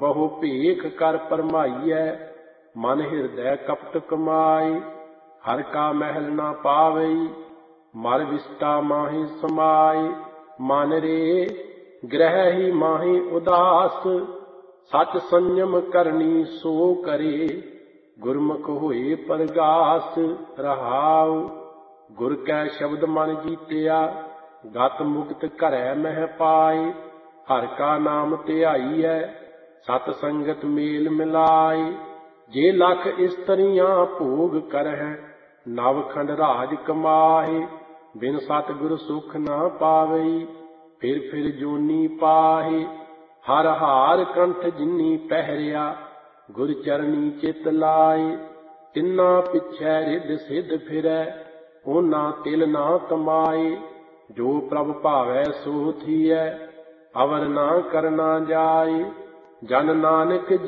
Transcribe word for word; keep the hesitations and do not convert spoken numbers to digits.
ਬਹੁ ਭੇਖ ਕਰ ਪਰਮਾਈਐ, ਮਨ ਹਿਰਦੈ ਕਪਟ ਕਮਾਏ। ਹਰ ਕਾ ਮਹਿਲ ਨਾ ਪਾਵਈ, ਮਰ ਵਿਸਟਾ ਮਾਹੀ ਸਮਾਏ। ਮਨ ਰੇ ਗ੍ਰਹਿ ਹੀ ਮਾਹੀ ਉਦਾਸ, ਸਚ ਸੰਜਮ ਕਰਨੀ ਸੋ ਕਰੇ। ਗੁਰਮੁਖ ਹੋਏ ਪਰਗਾਸ ਰਹਾਉ, ਗੁਰ ਕੈ ਸ਼ਬਦ ਮਨ ਜੀਤਿਆ, ਗਤ ਮੁਕਤ ਘਰੈ ਮਹਿ ਪਾਏ। ਹਰ ਕਾ ਨਾਮ ਧਿਆਈਐ, ਸਤ ਸੰਗਤ ਮੇਲ ਮਿਲਾਏ। ਜੇ ਲੱਖ ਇਸਤਰੀਆਂ ਭੋਗ ਕਰਹਿ, ਨਵ ਖੰਡ ਰਾਜ ਕਮਾਹੇ। ਬਿਨ ਸਤ ਗੁਰ ਸੁਖ ਨਾ ਪਾਵਈ, ਫਿਰ ਫਿਰ ਜੋਨੀ ਪਾਹੇ। ਹਰ ਹਾਰ ਕੰਠ ਜਿਨੀ ਪਹਿਰਿਆ, ਗੁਰ ਚਰਨੀ ਚਿਤ ਲਾਏ। ਤਿੰਨਾ ਪਿਛੈ ਰਿੱਧ ਸਿੱਧ ਫਿਰੈ, ਉਹਨਾਂ ਤਿਲ ਨਾ ਕਮਾਏ। ਜੋ ਪ੍ਰਭ ਭਾਵੈ ਸੋ ਥੀਐ, ਅਵਰ ਨਾ ਕਰਨਾ ਜਾਏ। ਜਨ ਨਾਨਕ